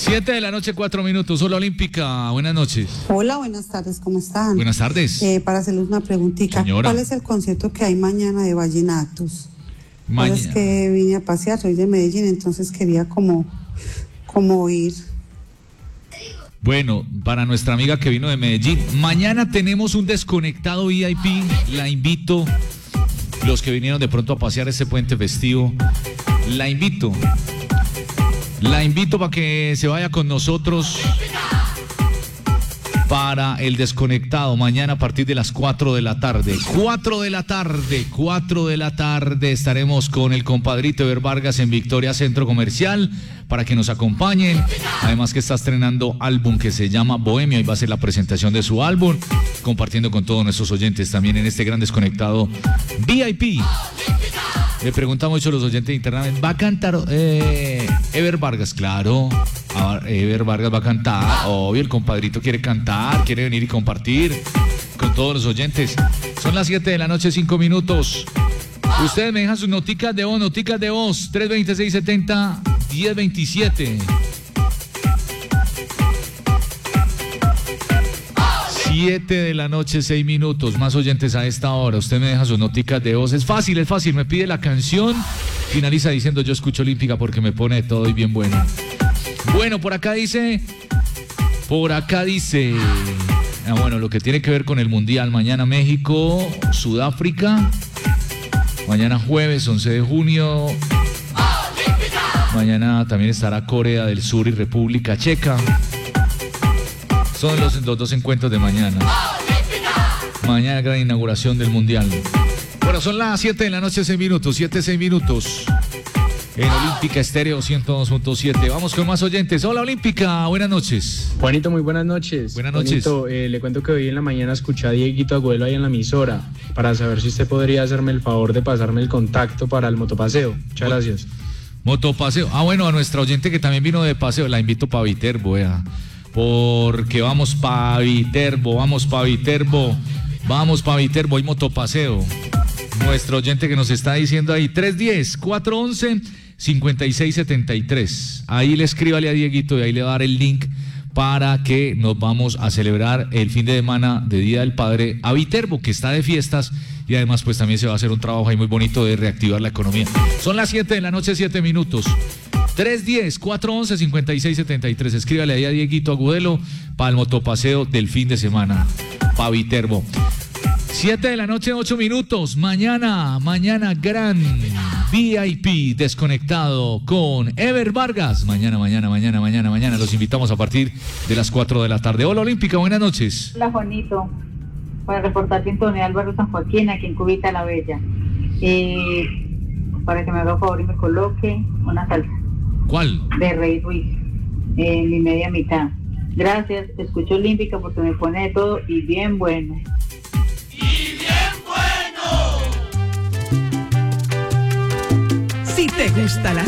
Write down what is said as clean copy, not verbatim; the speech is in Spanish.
7 de la noche, 4 minutos. Hola, Olímpica. Buenas noches. Hola, buenas tardes. ¿Cómo están? Buenas tardes. Para hacerles una preguntita. Señora. ¿Cuál es el concierto que hay mañana de vallenatos? Es que vine a pasear, soy de Medellín, entonces quería como ir. Bueno, para nuestra amiga que vino de Medellín, mañana tenemos un desconectado VIP. La invito, los que vinieron de pronto a pasear este puente festivo, la invito para que se vaya con nosotros para el desconectado mañana a partir de las 4 de la tarde. 4 de la tarde estaremos con el compadrito Ever Vargas en Victoria Centro Comercial para que nos acompañen. Además que está estrenando álbum que se llama Bohemia y va a ser la presentación de su álbum, compartiendo con todos nuestros oyentes también en este gran desconectado VIP. Le preguntamos mucho a los oyentes internamente, ¿va a cantar Ever Vargas? Claro, Ever Vargas va a cantar, obvio, el compadrito quiere cantar, quiere venir y compartir con todos los oyentes. Son las 7 de la noche, 5 minutos. Ustedes me dejan sus noticas de voz, 326-70-1027. 7 de la noche, 6 minutos, más oyentes a esta hora. Usted me deja sus noticas de voz. Es fácil, me pide la canción. Finaliza diciendo: yo escucho Olímpica porque me pone todo y bien bueno. Bueno, por acá dice. Bueno, lo que tiene que ver con el Mundial. Mañana México, Sudáfrica. Mañana jueves, 11 de junio. Mañana también estará Corea del Sur y República Checa. Son los dos encuentros de mañana. Mañana gran inauguración del Mundial. Bueno, son las 7 de la noche, 6 minutos. 6 minutos. En Olímpica Estéreo 102.7. Vamos con más oyentes. Hola, Olímpica. Buenas noches. Juanito, muy buenas noches. Buenas noches. Juanito, le cuento que hoy en la mañana escuché a Dieguito Agüelo ahí en la emisora para saber si usted podría hacerme el favor de pasarme el contacto para el motopaseo. Muchas gracias. Motopaseo. Bueno, a nuestra oyente que también vino de paseo, la invito para Viterbo, porque vamos para Viterbo, hay motopaseo. Nuestro oyente que nos está diciendo ahí, 310-411-5673. Ahí le escríbale a Dieguito y ahí le va a dar el link para que nos vamos a celebrar el fin de semana de Día del Padre a Viterbo, que está de fiestas, y además pues también se va a hacer un trabajo ahí muy bonito de reactivar la economía. Son las 7 de la noche, 7 minutos. 310-411-5673. Escríbale ahí a Dieguito Agudelo para el motopaseo del fin de semana para Viterbo. 7 de la noche, 8 minutos. Mañana gran VIP desconectado con Ever Vargas. Mañana. Los invitamos a partir de las 4 de la tarde. Hola, Olímpica, buenas noches. Hola, Juanito. Para reportar sintonía al barrio San Joaquín, aquí en Cubita la Bella. Para que me haga un favor y me coloque una salsa. ¿Cuál? De Rey Ruiz, mi media mitad. Gracias, escucho Olímpica porque me pone de todo y bien bueno. Si te gusta la